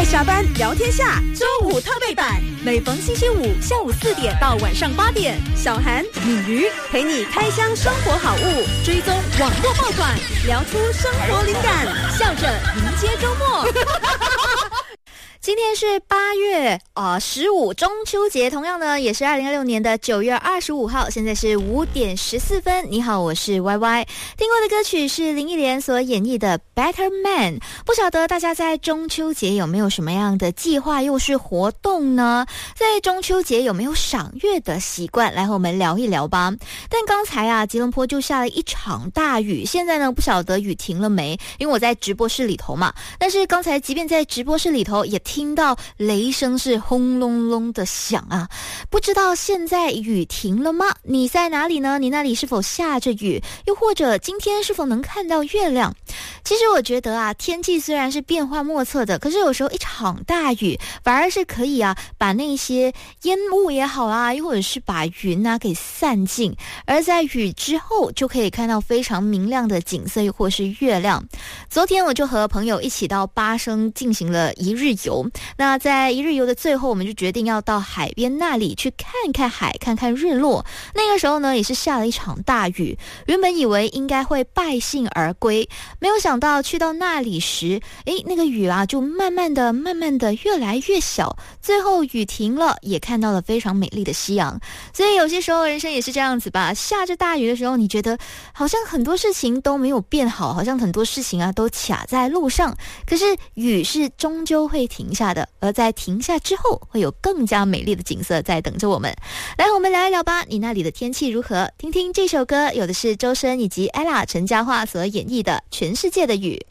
爱下班聊天下周五特备版，每逢星期五下午4点到晚上8点，小韩、敏瑜陪你开箱生活好物，追踪网络爆款，聊出生活灵感，笑着迎接周末。 今天是8月15，中秋节，同样呢也是2026年的9月25号，现在是5点14分。你好，我是 YY。听过的歌曲是林忆莲所演绎的 Better Man。不晓得大家在中秋节有没有什么样的计划又是活动呢？在中秋节有没有赏月的习惯？来和我们聊一聊吧。但刚才吉隆坡就下了一场大雨，现在呢不晓得雨停了没，因为我在直播室里头嘛。但是刚才即便在直播室里头也听到雷声是轰隆隆的响啊，不知道现在雨停了吗？你在哪里呢？你那里是否下着雨？又或者今天是否能看到月亮？其实我觉得天气虽然是变化莫测的，可是有时候一场大雨反而是可以把那些烟雾也好又或者是把云给散尽，而在雨之后就可以看到非常明亮的景色，又或是月亮。昨天我就和朋友一起到巴生进行了一日游，那在一日游的最后，我们就决定要到海边那里去看看海，看看日落。那个时候呢也是下了一场大雨，原本以为应该会败兴而归，没有想到去到那里时那个雨就慢慢的越来越小，最后雨停了，也看到了非常美丽的夕阳。所以有些时候人生也是这样子吧，下着大雨的时候，你觉得好像很多事情都没有变好，好像很多事情都卡在路上，可是雨是终究会停下的，而在停下之后会有更加美丽的景色在等着我们。来，我们聊一聊吧，你那里的天气如何？听听这首歌，有的是周深以及 Ella 陈嘉桦所演绎的《全世界的雨》。